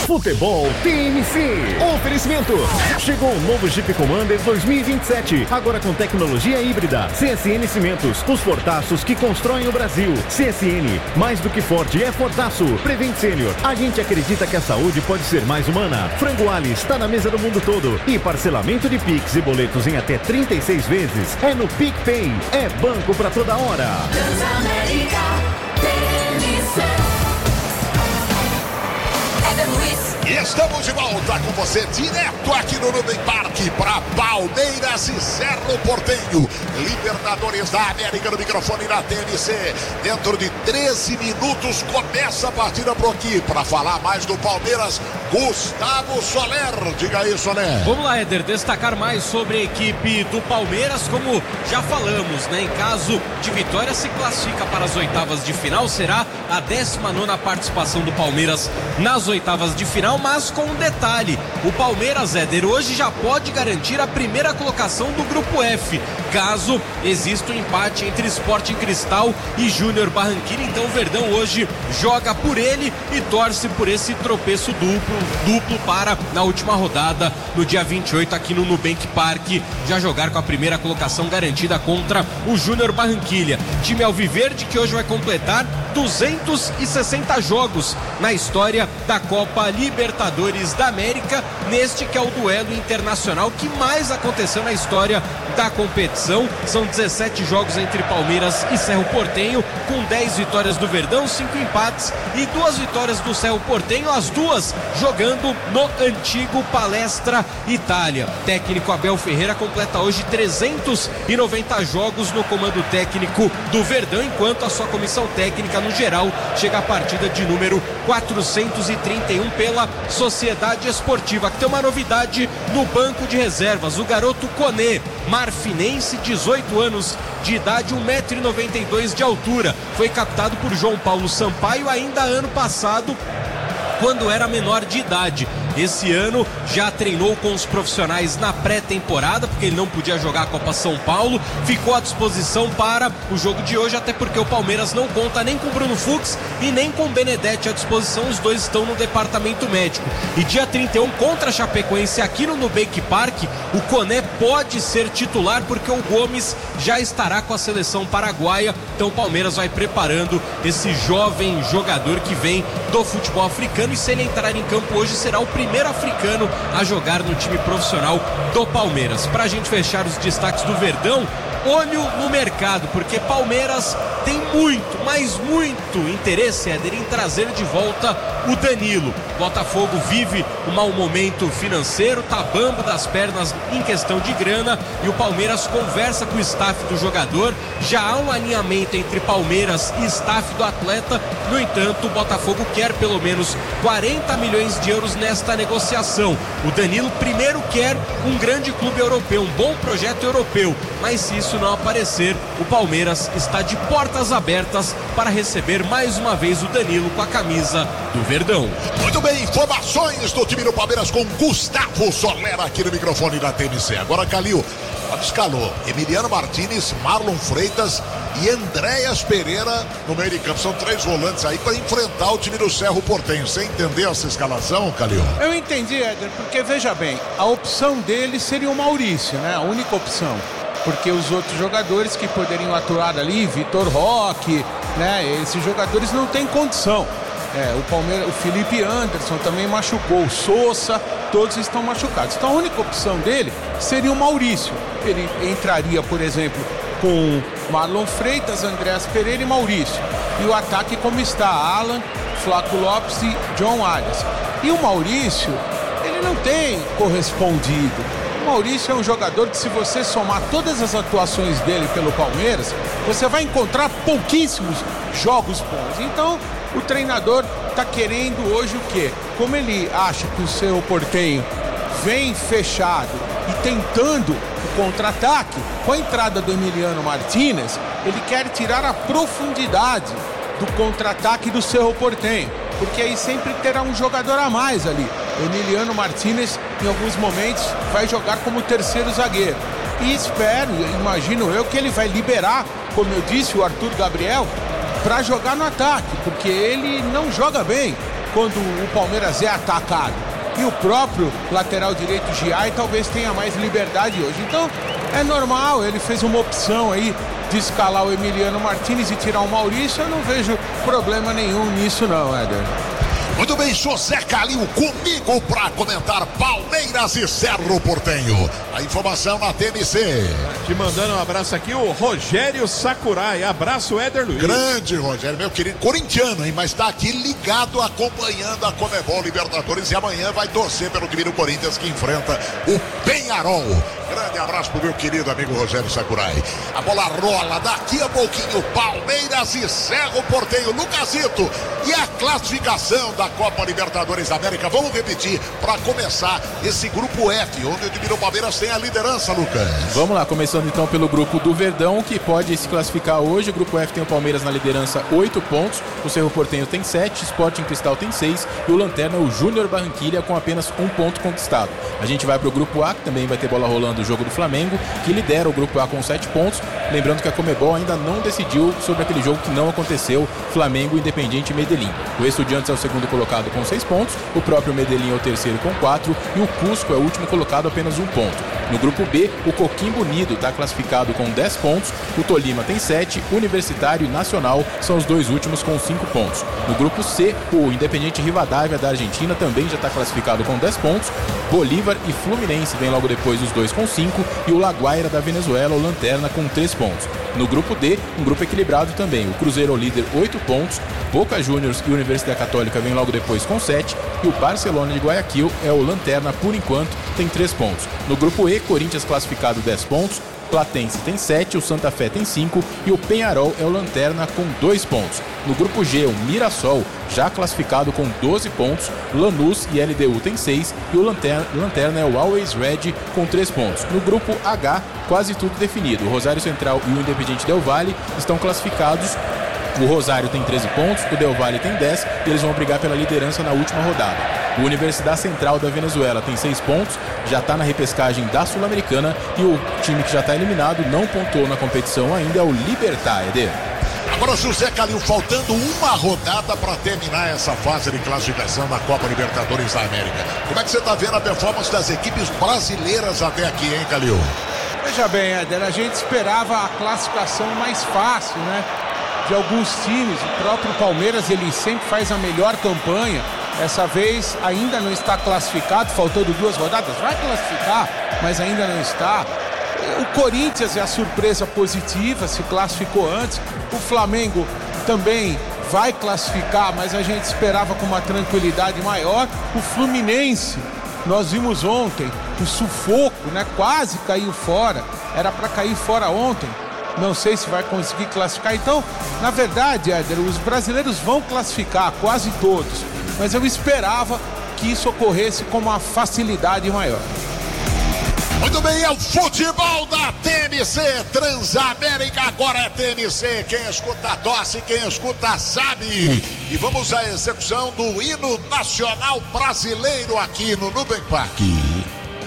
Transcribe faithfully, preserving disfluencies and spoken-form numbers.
Futebol T M C. Oferecimento. Chegou o novo Jeep Commander dois mil e vinte e sete. Agora com tecnologia híbrida. C S N Cimentos. Os fortaços que constroem o Brasil. C S N. Mais do que forte é fortaço. Prevent Senior. A gente acredita que a saúde pode ser mais humana. Frango Ali está na mesa do mundo todo. E parcelamento de Pix e boletos em até trinta e seis vezes. É no PicPay. É banco pra toda hora. Transamérica. T M C. E estamos de volta com você, direto aqui no Nubem Parque, para Palmeiras e Cerro Porteño. Libertadores da América no microfone da T M C. Dentro de treze minutos começa a partida por aqui. Para falar mais do Palmeiras, Gustavo Soler. Diga aí, Soler. Vamos lá, Éder, destacar mais sobre a equipe do Palmeiras. Como já falamos, né? Em caso de vitória, se classifica para as oitavas de final. Será a décima nona participação do Palmeiras nas oitavas de final. Mas com um detalhe, o Palmeiras, Éder, hoje já pode garantir a primeira colocação do Grupo F, caso exista um empate entre Sporting Cristal e Júnior Barranquilla. Então o Verdão hoje joga por ele e torce por esse tropeço duplo, duplo para, na última rodada, no dia vinte e oito, aqui no Nubank Park, já jogar com a primeira colocação garantida contra o Júnior Barranquilla. Time alviverde que hoje vai completar duzentos e sessenta jogos na história da Copa Libertadores da América, neste que é o duelo internacional que mais aconteceu na história da competição. São dezessete jogos entre Palmeiras e Cerro Porteño, com dez vitórias do Verdão, cinco empates e duas vitórias do Cerro Porteño, as duas jogando no antigo Palestra Itália. Técnico Abel Ferreira completa hoje trezentos e noventa jogos no comando técnico do Verdão, enquanto a sua comissão técnica no geral chega à partida de número quatrocentos e trinta e um pela Sociedade Esportiva, que tem uma novidade no banco de reservas. O garoto Koné, marfinense, dezoito anos de idade, um metro e noventa e dois de altura, foi captado por João Paulo Sampaio ainda ano passado, quando era menor de idade. Esse ano já treinou com os profissionais na pré-temporada, porque ele não podia jogar a Copa São Paulo, ficou à disposição para o jogo de hoje, até porque o Palmeiras não conta nem com Bruno Fux e nem com Benedetti à disposição, os dois estão no departamento médico. E dia trinta e um contra a Chapecoense aqui no Nubank Park, o Koné pode ser titular, porque o Gomes já estará com a seleção paraguaia. Então o Palmeiras vai preparando esse jovem jogador que vem do futebol africano, e se ele entrar em campo hoje será o primeiro africano a jogar no time profissional do Palmeiras. Pra gente fechar os destaques do Verdão, olho no mercado, porque Palmeiras tem muito, mas muito interesse, Éder, em trazer de volta o Danilo. Botafogo vive um mau momento financeiro, tá bambo das pernas em questão de grana, e o Palmeiras conversa com o staff do jogador. Já há um alinhamento entre Palmeiras e staff do atleta. No entanto, o Botafogo quer pelo menos quarenta milhões de euros nesta negociação. O Danilo primeiro quer um grande clube europeu, um bom projeto europeu, mas se isso não aparecer, o Palmeiras está de portas abertas para receber mais uma vez o Danilo com a camisa do Verdão. Muito bem, informações do time do Palmeiras com Gustavo Soler aqui no microfone da T M C. Agora, Calil, escalou Emiliano Martínez, Marlon Freitas e Andréas Pereira no meio de campo. São três volantes aí para enfrentar o time do Cerro Porteño. Você entendeu essa escalação, Calil? Eu entendi, Éder, porque veja bem, a opção dele seria o Maurício, né? A única opção. Porque os outros jogadores que poderiam atuar ali, Vitor Roque, né? Esses jogadores não têm condição. É, o Palmeiras, o Felipe Anderson também machucou, o Sousa, todos estão machucados. Então a única opção dele seria o Maurício. Ele entraria, por exemplo, com Marlon Freitas, Andréas Pereira e Maurício. E o ataque como está, Alan, Flaco Lopes e John Arias. E o Maurício, ele não tem correspondido. O Maurício é um jogador que, se você somar todas as atuações dele pelo Palmeiras, você vai encontrar pouquíssimos jogos bons. Então, o treinador está querendo hoje o quê? Como ele acha que o Cerro Porteño vem fechado e tentando o contra-ataque, com a entrada do Emiliano Martínez, ele quer tirar a profundidade do contra-ataque do Cerro Porteño, porque aí sempre terá um jogador a mais ali. O Emiliano Martínez, em alguns momentos, vai jogar como terceiro zagueiro. E espero, imagino eu, que ele vai liberar, como eu disse, o Arthur Gabriel, para jogar no ataque, porque ele não joga bem quando o Palmeiras é atacado. E o próprio lateral direito Giai talvez tenha mais liberdade hoje. Então é normal, ele fez uma opção aí de escalar o Emiliano Martínez e tirar o Maurício. Eu não vejo problema nenhum nisso não, Éder. Muito bem, José Calil comigo para comentar Palmeiras e Cerro Porteño. A informação na T M C. Te mandando um abraço aqui, o Rogério Sakurai. Abraço, Éder Luiz. Grande Rogério, meu querido corintiano, hein? Mas está aqui ligado, acompanhando a Conmebol Libertadores. E amanhã vai torcer pelo time do Corinthians que enfrenta o Peñarol. Grande abraço pro meu querido amigo Rogério Sakurai. A bola rola daqui a pouquinho. Palmeiras e Cerro Porteño. Lucasito, e a classificação da Copa Libertadores da América? Vamos repetir para começar esse grupo F, onde o time do Palmeiras tem a liderança, Lucas. Vamos lá, começando então pelo grupo do Verdão, que pode se classificar hoje. O grupo F tem o Palmeiras na liderança, oito pontos. O Cerro Porteño tem sete, Sporting Cristal tem seis e o Lanterna, o Júnior Barranquilla, com apenas um ponto conquistado. A gente vai pro grupo A, que também vai ter bola rolando o jogo do Flamengo, que lidera o grupo A com sete pontos. Lembrando que a Conmebol ainda não decidiu sobre aquele jogo que não aconteceu, Flamengo e Independiente Medellín. O Estudiantes é o segundo colocado com seis pontos, o próprio Medellín é o terceiro com quatro e o Cusco é o último colocado apenas um ponto. No grupo B, o Coquimbo Unido está classificado com dez pontos, o Tolima tem sete, Universitário e Nacional são os dois últimos com cinco pontos. No grupo C, o Independiente Rivadavia da Argentina também já está classificado com dez pontos, Bolívar e Fluminense vem logo depois os dois com cinco e o La Guaira da Venezuela, o Lanterna, com três pontos. No grupo D, um grupo equilibrado também, o Cruzeiro é o líder, oito pontos, Boca Juniors e Universidade Católica vem logo depois com sete e o Barcelona de Guayaquil é o Lanterna por enquanto, tem três pontos. No grupo E, Corinthians classificado dez pontos, Platense tem sete, o Santa Fé tem cinco e o Peñarol é o Lanterna com dois pontos. No grupo G, o Mirassol já classificado com doze pontos, Lanús e L D U tem seis e o Lanterna, Lanterna é o Always Red com três pontos. No grupo H, quase tudo definido. O Rosário Central e o Independiente Del Valle estão classificados. O Rosário tem treze pontos, o Del Valle tem dez e eles vão brigar pela liderança na última rodada. O Universidade Central da Venezuela tem seis pontos, já está na repescagem da Sul-Americana e o time que já está eliminado, não pontuou na competição ainda, é o Libertad, Eder. Agora, José Calil, faltando uma rodada para terminar essa fase de classificação da Copa Libertadores da América. Como é que você está vendo a performance das equipes brasileiras até aqui, hein, Calil? Veja bem, Éder, a gente esperava a classificação mais fácil, né? De alguns times, o próprio Palmeiras, ele sempre faz a melhor campanha. Essa vez ainda não está classificado, faltando duas rodadas, vai classificar, mas ainda não está. O Corinthians é a surpresa positiva, se classificou antes. O Flamengo também vai classificar, mas a gente esperava com uma tranquilidade maior. O Fluminense, nós vimos ontem, o sufoco, né? Quase caiu fora, era para cair fora ontem. Não sei se vai conseguir classificar. Então, na verdade, Éder, os brasileiros vão classificar, quase todos. Mas eu esperava que isso ocorresse com uma facilidade maior. Muito bem, é o futebol da T M C, Transamérica, agora é T M C. Quem escuta tosse, quem escuta sabe. E vamos à execução do hino nacional brasileiro aqui no Nubank Park.